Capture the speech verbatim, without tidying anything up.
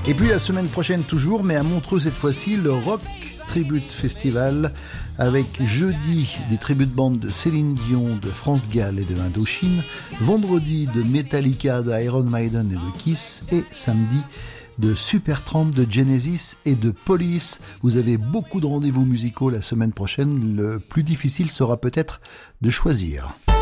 Et puis la semaine prochaine toujours, mais à Montreux cette fois-ci, le Rock Tribute Festival avec jeudi des tribute bands de Céline Dion, de France Gall et de Indochine, vendredi de Metallica, de Iron Maiden et de Kiss, et samedi de Supertramp, de Genesis et de Police. Vous avez beaucoup de rendez-vous musicaux la semaine prochaine. Le plus difficile sera peut-être de choisir.